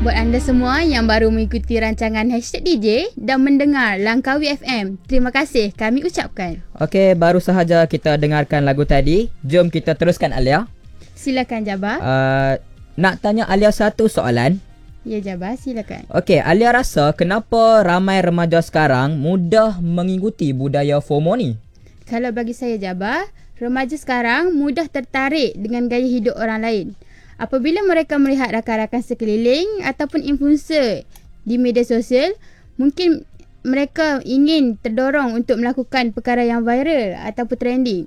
buat anda semua yang baru mengikuti rancangan #DJ dan mendengar Langkawi FM. Terima kasih kami ucapkan. Okey, baru sahaja kita dengarkan lagu tadi. Jom kita teruskan Alia. Silakan Jabbar. Nak tanya Alia satu soalan. Ya Jabbar, silakan. Okey, Alia rasa kenapa ramai remaja sekarang mudah mengikuti budaya FOMO ni? Kalau bagi saya Jabbar, remaja sekarang mudah tertarik dengan gaya hidup orang lain. Apabila mereka melihat rakan-rakan sekeliling ataupun influencer di media sosial, mungkin mereka ingin terdorong untuk melakukan perkara yang viral ataupun trending.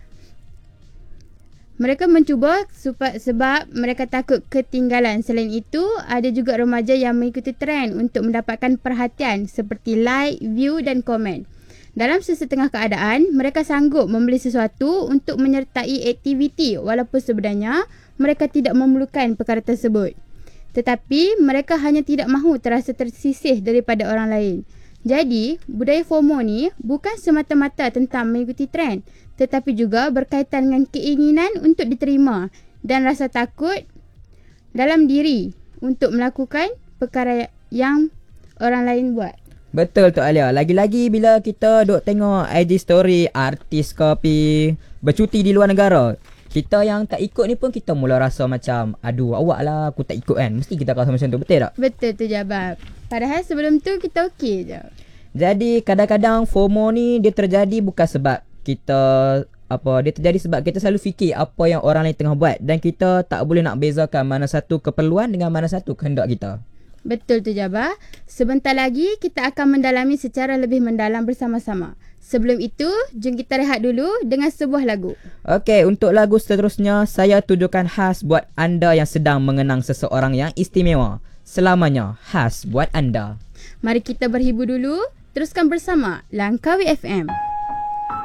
Mereka mencuba sebab mereka takut ketinggalan. Selain itu, ada juga remaja yang mengikuti trend untuk mendapatkan perhatian seperti like, view dan komen. Dalam sesetengah keadaan, mereka sanggup membeli sesuatu untuk menyertai aktiviti walaupun sebenarnya mereka tidak memerlukan perkara tersebut. Tetapi mereka hanya tidak mahu terasa tersisih daripada orang lain. Jadi, budaya FOMO ni bukan semata-mata tentang mengikuti trend, tetapi juga berkaitan dengan keinginan untuk diterima dan rasa takut dalam diri untuk melakukan perkara yang orang lain buat. Betul tu Alia. Lagi-lagi bila kita duk tengok IG story artis kopi bercuti di luar negara, kita yang tak ikut ni pun kita mula rasa macam, aduh awak lah aku tak ikut kan. Mesti kita rasa macam tu, betul tak? Betul tu Jabbar. Padahal sebelum tu kita okey je. Jadi kadang-kadang FOMO ni dia terjadi bukan sebab kita dia terjadi sebab kita selalu fikir apa yang orang lain tengah buat dan kita tak boleh nak bezakan mana satu keperluan dengan mana satu kehendak kita. Betul tu Jabbar. Sebentar lagi kita akan mendalami secara lebih mendalam bersama-sama. Sebelum itu, jom kita rehat dulu dengan sebuah lagu. Okey, untuk lagu seterusnya, saya tujukan khas buat anda yang sedang mengenang seseorang yang istimewa. Selamanya khas buat anda. Mari kita berhibur dulu. Teruskan bersama Langkawi FM.